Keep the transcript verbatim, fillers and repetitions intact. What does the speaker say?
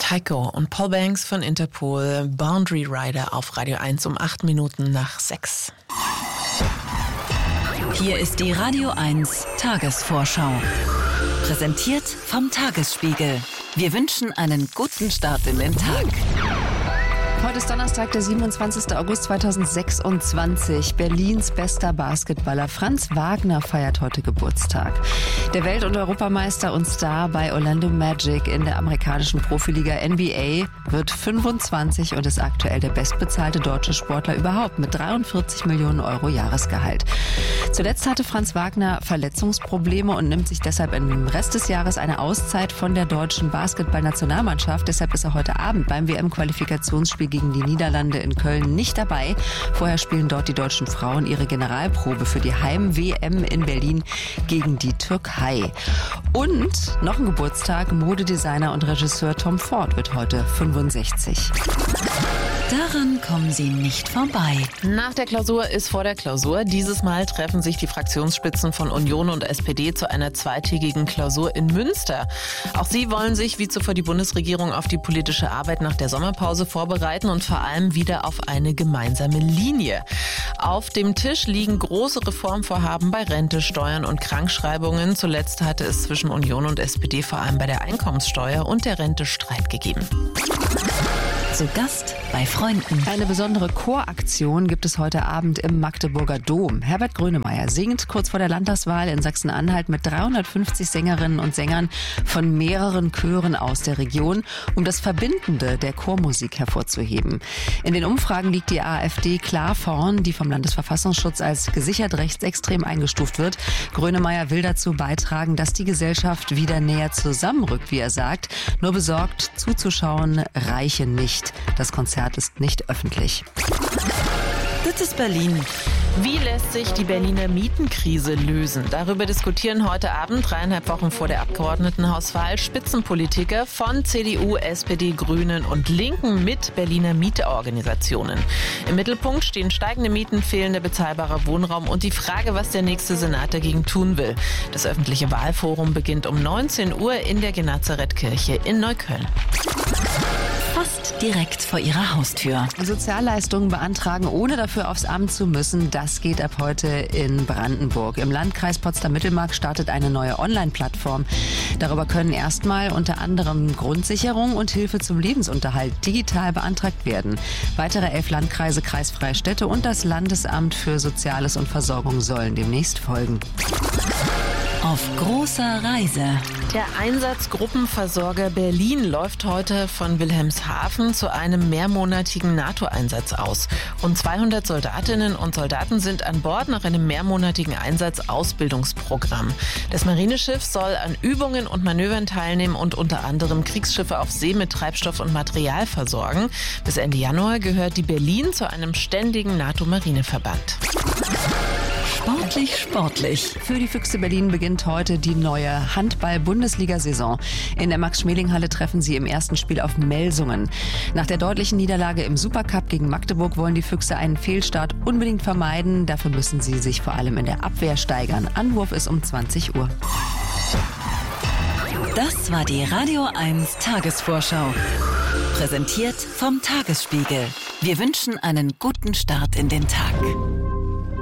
Tycho und Paul Banks von Interpol, Boundary Rider auf Radio eins um acht Minuten nach sechs. Hier ist die Radio eins Tagesvorschau. Präsentiert vom Tagesspiegel. Wir wünschen einen guten Start in den Tag. Heute ist Donnerstag, der siebenundzwanzigster August zweitausendsechsundzwanzig. Berlins bester Basketballer Franz Wagner feiert heute Geburtstag. Der Welt- und Europameister und Star bei Orlando Magic in der amerikanischen Profiliga N B A wird fünfundzwanzig und ist aktuell der bestbezahlte deutsche Sportler überhaupt mit dreiundvierzig Millionen Euro Jahresgehalt. Zuletzt hatte Franz Wagner Verletzungsprobleme und nimmt sich deshalb im Rest des Jahres eine Auszeit von der deutschen Basketballnationalmannschaft. Deshalb ist er heute Abend beim W M-Qualifikationsspiel gegen die Niederlande in Köln nicht dabei. Vorher spielen dort die deutschen Frauen ihre Generalprobe für die Heim-W M in Berlin gegen die Türkei. Und noch ein Geburtstag, Modedesigner und Regisseur Tom Ford wird heute fünfundsechzig. Daran kommen Sie nicht vorbei. Nach der Klausur ist vor der Klausur. Dieses Mal treffen sich die Fraktionsspitzen von Union und S P D zu einer zweitägigen Klausur in Münster. Auch sie wollen sich, wie zuvor die Bundesregierung, auf die politische Arbeit nach der Sommerpause vorbereiten und vor allem wieder auf eine gemeinsame Linie. Auf dem Tisch liegen große Reformvorhaben bei Rente, Steuern und Krankschreibungen. Zuletzt hatte es zwischen Union und S P D vor allem bei der Einkommenssteuer und der Rente Streit gegeben. Zu Gast bei Freunden. Eine besondere Choraktion gibt es heute Abend im Magdeburger Dom. Herbert Grönemeyer singt kurz vor der Landtagswahl in Sachsen-Anhalt mit dreihundertfünfzig Sängerinnen und Sängern von mehreren Chören aus der Region, um das Verbindende der Chormusik hervorzuheben. In den Umfragen liegt die AfD klar vorn, die vom Landesverfassungsschutz als gesichert rechtsextrem eingestuft wird. Grönemeyer will dazu beitragen, dass die Gesellschaft wieder näher zusammenrückt, wie er sagt. Nur besorgt zuzuschauen reiche nicht. Das Konzert ist nicht öffentlich. Das ist Berlin. Wie lässt sich die Berliner Mietenkrise lösen? Darüber diskutieren heute Abend, dreieinhalb Wochen vor der Abgeordnetenhauswahl, Spitzenpolitiker von C D U, S P D, Grünen und Linken mit Berliner Mieterorganisationen. Im Mittelpunkt stehen steigende Mieten, fehlender bezahlbarer Wohnraum und die Frage, was der nächste Senat dagegen tun will. Das öffentliche Wahlforum beginnt um neunzehn Uhr in der Genazarethkirche in Neukölln. Fast direkt vor Ihrer Haustür. Sozialleistungen beantragen, ohne dafür aufs Amt zu müssen, das geht ab heute in Brandenburg. Im Landkreis Potsdam-Mittelmark startet eine neue Online-Plattform. Darüber können erstmal unter anderem Grundsicherung und Hilfe zum Lebensunterhalt digital beantragt werden. Weitere elf Landkreise, kreisfreie Städte und das Landesamt für Soziales und Versorgung sollen demnächst folgen. Auf großer Reise. Der Einsatzgruppenversorger Berlin läuft heute von Wilhelmshaven zu einem mehrmonatigen NATO-Einsatz aus. Rund zweihundert Soldatinnen und Soldaten sind an Bord nach einem mehrmonatigen Einsatzausbildungsprogramm. Das Marineschiff soll an Übungen und Manövern teilnehmen und unter anderem Kriegsschiffe auf See mit Treibstoff und Material versorgen. Bis Ende Januar gehört die Berlin zu einem ständigen NATO-Marineverband. Sportlich, sportlich. Für die Füchse Berlin beginnt heute die neue Handball-Bundesliga-Saison. In der Max-Schmeling-Halle treffen sie im ersten Spiel auf Melsungen. Nach der deutlichen Niederlage im Supercup gegen Magdeburg wollen die Füchse einen Fehlstart unbedingt vermeiden. Dafür müssen sie sich vor allem in der Abwehr steigern. Anwurf ist um zwanzig Uhr. Das war die Radio eins Tagesvorschau. Präsentiert vom Tagesspiegel. Wir wünschen einen guten Start in den Tag.